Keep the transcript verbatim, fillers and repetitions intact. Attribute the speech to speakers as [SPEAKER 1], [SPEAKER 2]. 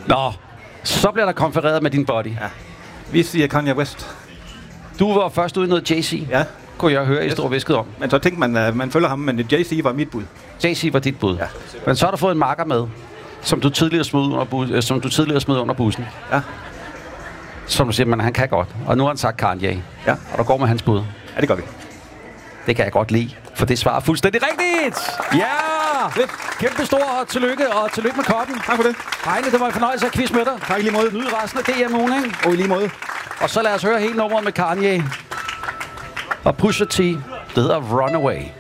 [SPEAKER 1] Nå, så bliver der konfereret med din body.
[SPEAKER 2] Ja. Vi siger Kanye West.
[SPEAKER 1] Du var først ude i noget Jay-Z.
[SPEAKER 2] Ja.
[SPEAKER 1] Kunne jeg høre, I
[SPEAKER 2] Yes.
[SPEAKER 1] stod og viskede om.
[SPEAKER 2] Men så tænkte man, at man følger ham, men Jay-Z var mit bud.
[SPEAKER 1] Jay-Z var dit bud.
[SPEAKER 2] Ja.
[SPEAKER 1] Men så har du fået en marker med, som du tidligere smed under, bus- øh, som du tidligere smed under bussen.
[SPEAKER 2] Ja.
[SPEAKER 1] Som du siger, men han kan godt. Og nu har han sagt Kanye.
[SPEAKER 2] Ja.
[SPEAKER 1] Og der går med hans bud.
[SPEAKER 2] Ja, det gør vi.
[SPEAKER 1] Det kan jeg godt lide, for det svarer fuldstændig rigtigt! Ja! Kæmpe stor tillykke, og tillykke med koppen.
[SPEAKER 2] Tak for det.
[SPEAKER 1] Heine, det var en fornøjelse at quiz med dig.
[SPEAKER 2] Tak i lige måde.
[SPEAKER 1] Nyd resten af D M-ugen, ikke?
[SPEAKER 2] Og i lige måde.
[SPEAKER 1] Og så lad os høre hele nummeret med Kanye. Og Pusha T. Det hedder Runaway.